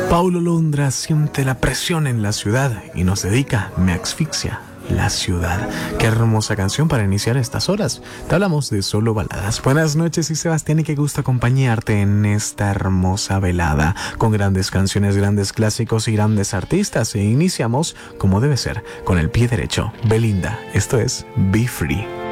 Paulo Londra siente la presión en la ciudad y nos dedica Me asfixia la ciudad. Qué hermosa canción para iniciar estas horas. Te hablamos de solo baladas. Buenas noches, y Sebastián, y qué gusto acompañarte en esta hermosa velada con grandes canciones, grandes clásicos y grandes artistas. E iniciamos, como debe ser, con el pie derecho. Belinda, esto es Be Free.